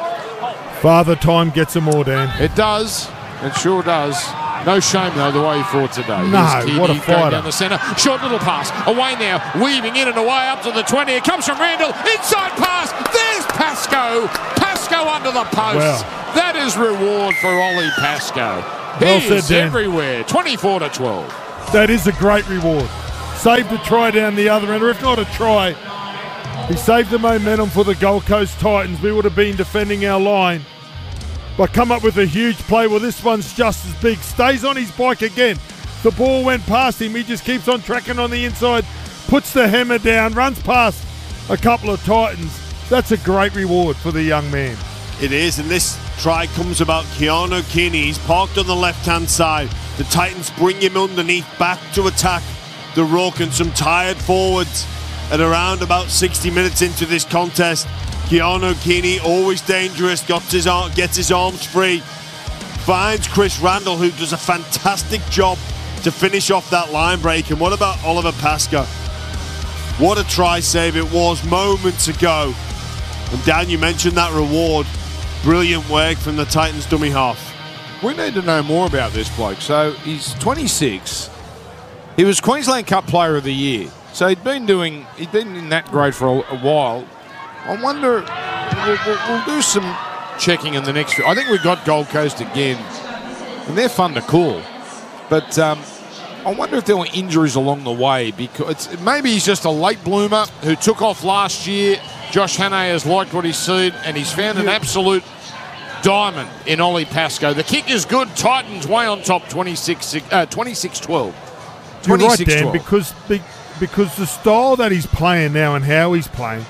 Father Time gets them all, Dan. It does. It sure does. No shame, though, the way he fought today. No, Here's what a Keedy fighter. going down the centre. Short little pass. Away now. Weaving in and away up to the twenty. It comes from Randall. Inside pass. There's Pascoe. Pascoe under the post. Wow. That is reward for Ollie Pascoe. Well He said, is Dan. everywhere. twenty-four to twelve. That is a great reward. Saved a try down the other end, or if not a try, he saved the momentum for the Gold Coast Titans. We would have been defending our line. But come up with a huge play. Well, this one's just as big. Stays on his bike again. The ball went past him. He just keeps on tracking on the inside. Puts the hammer down. Runs past a couple of Titans. That's a great reward for the young man. It is, and this try comes about Keanu Keaney. He's parked on the left-hand side. The Titans bring him underneath, back to attack the ruck, and some tired forwards at around about sixty minutes into this contest. Keanu Keaney, always dangerous, got his arm, gets his arms free, finds Chris Randall, who does a fantastic job to finish off that line break. And what about Oliver Pascoe? What a try save it was moments ago. And Dan, you mentioned that reward. Brilliant work from the Titans dummy half. We need to know more about this bloke. So he's twenty-six. He was Queensland Cup Player of the Year. So he'd been doing, he'd been in that grade for a, a while. I wonder, we'll, we'll, we'll do some checking in the next few. I think we've got Gold Coast again, and they're fun to call. But um, I wonder if there were injuries along the way, because it's, maybe he's just a late bloomer who took off last year. Josh Hannay has liked what he's seen, and he's found an absolute diamond in Ollie Pascoe. The kick is good. Titans way on top, twenty-six twelve. You're right, Dan, because, be- because the style that he's playing now and how he's playing,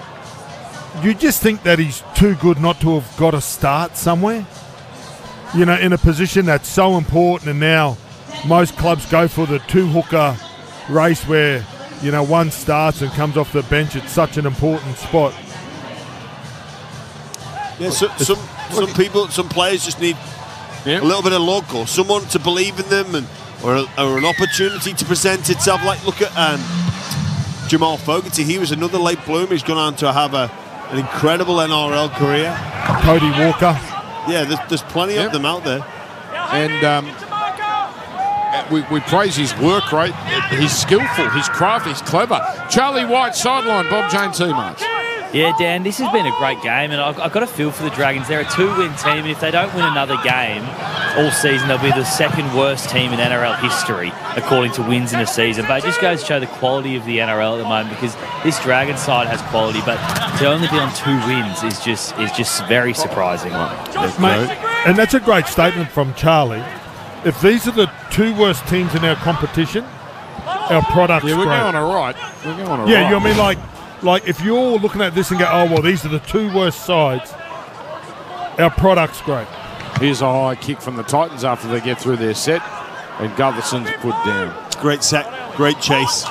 you just think that he's too good not to have got a start somewhere. You know, in a position that's so important, and now most clubs go for the two-hooker race where, you know, one starts and comes off the bench. It's such an important spot. Yeah, so, some some people, some players just need a little bit of luck or someone to believe in them, and or, or an opportunity to present itself. Like, look at um, Jamal Fogarty. He was another late bloomer. He's gone on to have a, an incredible N R L career. Cody Walker. Yeah, there's, there's plenty Yep. of them out there. And um, we, we praise his work rate. He's skillful, he's crafty, he's clever. Charlie White, sideline, Bob Jane T-March. Yeah, Dan, this has been a great game, and I've, I've got a feel for the Dragons. They're a two-win team, and if they don't win another game all season, they'll be the second worst team in N R L history, according to wins in a season. But it just goes to show the quality of the N R L at the moment, because this Dragons side has quality, but to only be on two wins is just is just very surprising. Mate, and that's a great statement from Charlie. If these are the two worst teams in our competition, our product's Yeah, we're great. going all right. We're going all right. Yeah, you know what I mean? Like, like if you're looking at this and go, oh, well, these are the two worst sides, our product's great. Here's a high kick from the Titans after they get through their set, and Gutherson's put down. Great set, great chase.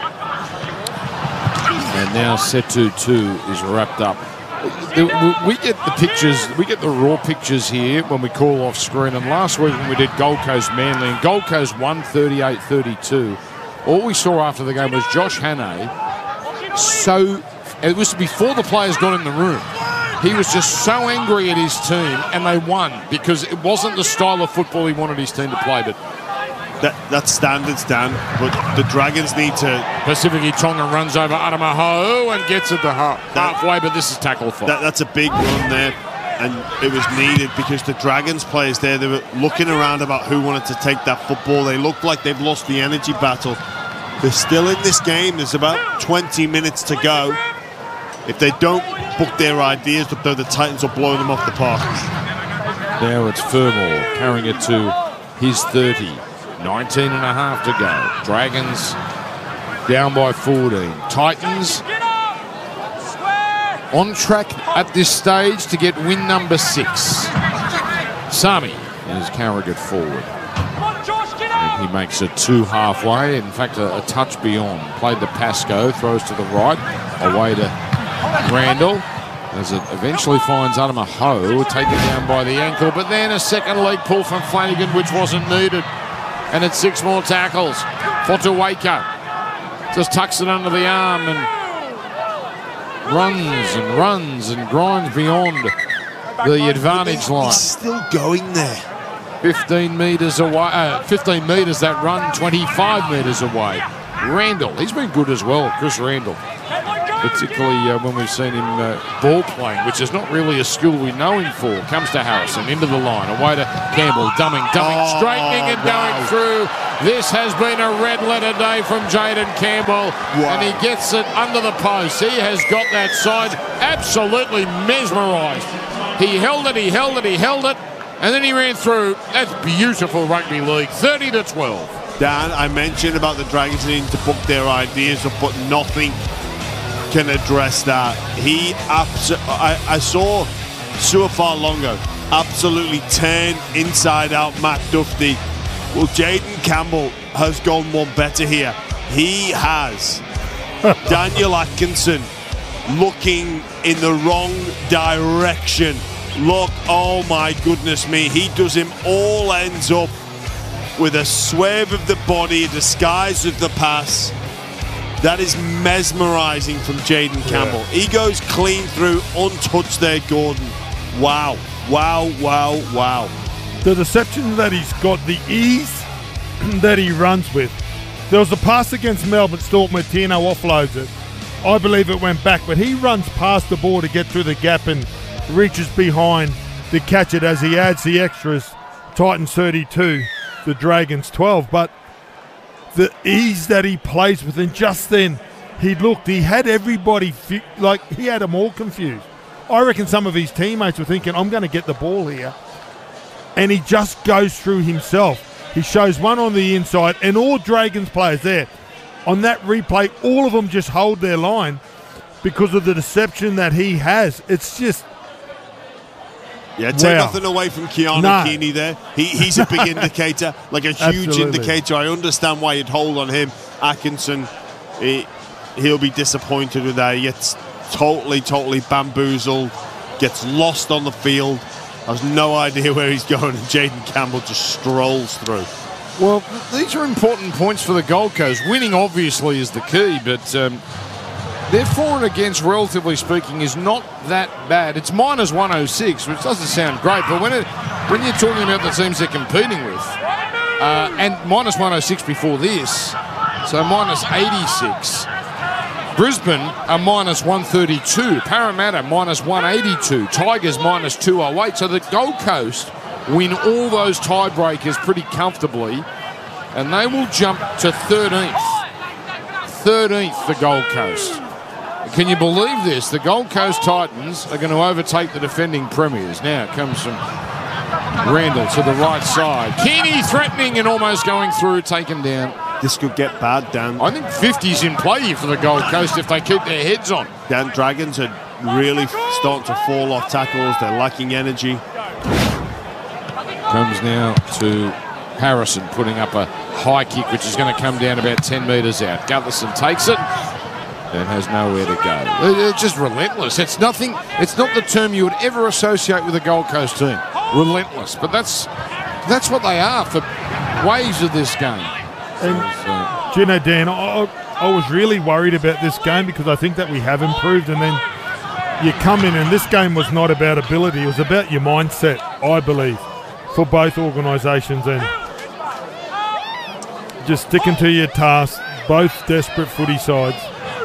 And now set two two is wrapped up. We get the pictures, we get the raw pictures here when we call off screen. And last week when we did Gold Coast Manly, and Gold Coast won thirty-eight thirty-two, all we saw after the game was Josh Hannay. So, it was before the players got in the room. He was just so angry at his team, and they won because it wasn't the style of football he wanted his team to play. But That, that's standards, Dan, but the Dragons need to... Pacific Tonga runs over Adamaho and gets it to half, halfway, but this is tackle for. That, that's a big run there, and it was needed because the Dragons players there, they were looking around about who wanted to take that football. They looked like they've lost the energy battle. They're still in this game. There's about twenty minutes to go. If they don't book their ideas, though, the Titans will blow them off the park. Now it's Fermor carrying it to his thirty. nineteen and a half to go. Dragons down by fourteen. Titans on track at this stage to get win number six. Sami is Carrigan forward. And he makes it two halfway, in fact a, a touch beyond. Played to Pascoe, throws to the right, away to Randall, as it eventually finds Adama Ho, taken down by the ankle, but then a second leg pull from Flanagan, which wasn't needed. And it's six more tackles. Fotuwaika just tucks it under the arm and runs and runs and grinds beyond the advantage line. He's still going there. fifteen metres away, uh, fifteen metres that run, twenty-five metres away. Randall, he's been good as well, Chris Randall. Particularly uh, when we've seen him uh, ball playing, which is not really a skill we know him for. Comes to Harrison, into the line, away to Campbell, dumbing, dumbing, oh, straightening and wow. going through. This has been a red letter day from Jaden Campbell, wow. and he gets it under the post. He has got that side absolutely mesmerised. He held it, he held it, he held it, and then he ran through. That's beautiful rugby league, thirty to twelve. Dan, I mentioned about the Dragons needing to book their ideas up, but nothing can address that. He absolutely, I, I saw Suafar-Longo absolutely turn inside out Matt Duffy. Well, Jaden Campbell has gone one better here. He has Daniel Atkinson looking in the wrong direction. Look, oh my goodness me, he does him all ends up with a swerve of the body, a disguise of the pass. That is mesmerising from Jaden Campbell. Yeah. He goes clean through, untouched there, Gordon. Wow, wow, wow, wow. The deception that he's got, the ease that he runs with. There was a pass against Melbourne Storm where Tino offloads it. I believe it went back, but he runs past the ball to get through the gap and reaches behind to catch it as he adds the extras. Titans thirty-two, the Dragons twelve. But the ease that he plays with, and just then he looked, he had everybody, fi- like he had them all confused. I reckon some of his teammates were thinking, I'm going to get the ball here. And he just goes through himself. He shows one on the inside, and all Dragons players there, on that replay, all of them just hold their line because of the deception that he has. It's just... Yeah, take wow. nothing away from Keanu No. Keeney there. He, he's a big indicator, like a huge Absolutely. indicator. I understand why you'd hold on him. Atkinson, he, he'll be disappointed with that. He gets totally, totally bamboozled, gets lost on the field, has no idea where he's going, and Jaden Campbell just strolls through. Well, these are important points for the Gold Coast. Winning, obviously, is the key, but... Um, their for and against, relatively speaking, is not that bad. It's minus one oh six, which doesn't sound great, but when it, when you're talking about the teams they're competing with, uh, and minus one oh six before this, so minus eighty-six. Brisbane are minus one thirty-two. Parramatta minus one eighty-two. Tigers minus two oh eight. So the Gold Coast win all those tiebreakers pretty comfortably, and they will jump to thirteenth. thirteenth, the Gold Coast. Can you believe this? The Gold Coast Titans are going to overtake the defending premiers. Now it comes from Randall to the right side. Keeney threatening and almost going through, taken down. This could get bad, Dan. I think fifty's in play here for the Gold Coast if they keep their heads on. Dan, Dragons are really starting to fall off tackles. They're lacking energy. Comes now to Harrison putting up a high kick, which is going to come down about ten metres out. Gutherson takes it and has nowhere to go. It's just relentless. It's nothing. It's not the term you would ever associate with a Gold Coast team. Relentless. But that's that's what they are for waves of this game. And, so, do you know, Dan, I, I was really worried about this game because I think that we have improved, and then you come in and this game was not about ability. It was about your mindset, I believe, for both organisations, and just sticking to your task, both desperate footy sides.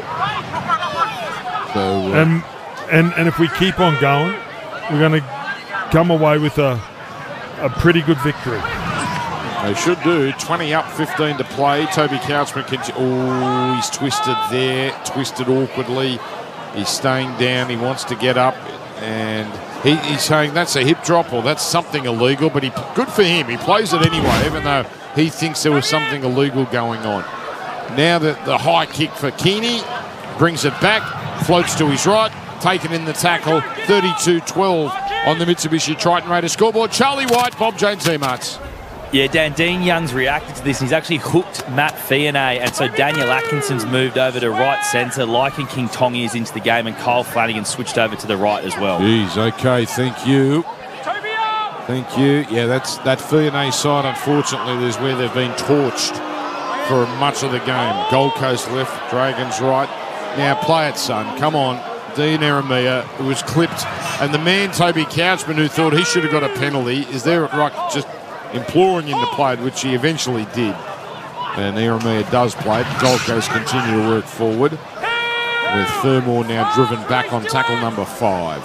So, uh, and, and and if we keep on going, we're going to come away with a a pretty good victory. They should do. twenty up, fifteen to play. Toby Couchman can... Oh, he's twisted there. Twisted awkwardly. He's staying down. He wants to get up. And he, he's saying that's a hip drop or that's something illegal. But he, good for him. He plays it anyway, even though he thinks there was something illegal going on. Now the, the high kick for Keeney. Brings it back. Floats to his right. Taken in the tackle. thirty-two twelve on the Mitsubishi Triton Raiders scoreboard. Charlie White, Bob James Emarts. Yeah, Dan, Dean Young's reacted to this, and he's actually hooked Matt Fionney, and so Daniel Atkinson's moved over to right centre. Lycan King Tongi is into the game, and Kyle Flanagan switched over to the right as well. Jeez, okay, thank you. Thank you. Yeah, that's that Fionney side, unfortunately, is where they've been torched for much of the game. Gold Coast left, Dragons right. Now play it, son. Come on. Dean Eremia, who was clipped, and the man, Toby Couchman, who thought he should have got a penalty, is there at ruck just imploring him to play it, which he eventually did. And Eremia does play it. Gold Coast continue to work forward, with Fermor now driven back on tackle number five.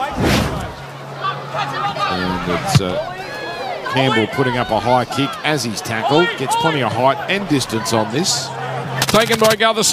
And it's uh, Campbell putting up a high kick as he's tackled. Gets plenty of height and distance on this. Taken by Gutherson.